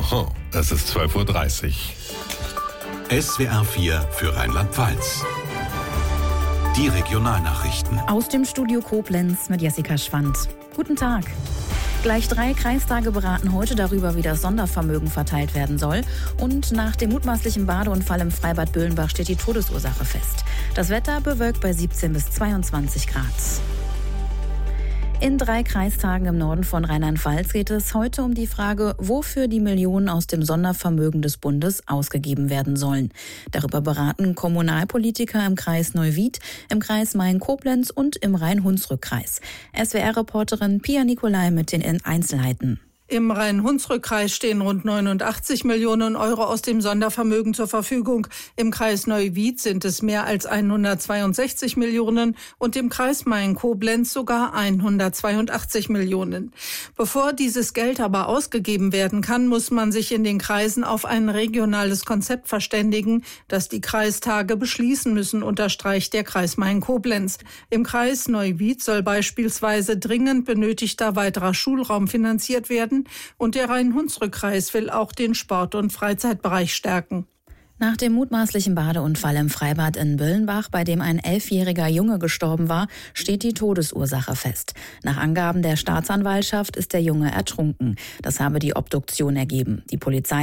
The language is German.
Aha, es ist 12:30 Uhr. SWR 4 für Rheinland-Pfalz. Die Regionalnachrichten. Aus dem Studio Koblenz mit Jessica Schwandt. Guten Tag. Gleich 3 Kreistage beraten heute darüber, wie das Sondervermögen verteilt werden soll. Und nach dem mutmaßlichen Badeunfall im Freibad Böllenbach steht die Todesursache fest. Das Wetter bewölkt bei 17 bis 22 Grad. In 3 Kreistagen im Norden von Rheinland-Pfalz geht es heute um die Frage, wofür die Millionen aus dem Sondervermögen des Bundes ausgegeben werden sollen. Darüber beraten Kommunalpolitiker im Kreis Neuwied, im Kreis Main-Koblenz und im Rhein-Hunsrück-Kreis. SWR-Reporterin Pia Nicolai mit den Einzelheiten. Im Rhein-Hunsrück-Kreis stehen rund 89 Millionen Euro aus dem Sondervermögen zur Verfügung. Im Kreis Neuwied sind es mehr als 162 Millionen und im Kreis Main-Koblenz sogar 182 Millionen. Bevor dieses Geld aber ausgegeben werden kann, muss man sich in den Kreisen auf ein regionales Konzept verständigen, das die Kreistage beschließen müssen, unterstreicht der Kreis Main-Koblenz. Im Kreis Neuwied soll beispielsweise dringend benötigter weiterer Schulraum finanziert werden. Und der Rhein-Hunsrück-Kreis will auch den Sport- und Freizeitbereich stärken. Nach dem mutmaßlichen Badeunfall im Freibad in Böllenbach, bei dem ein 11-jähriger Junge gestorben war, steht die Todesursache fest. Nach Angaben der Staatsanwaltschaft ist der Junge ertrunken. Das habe die Obduktion ergeben. Die Polizei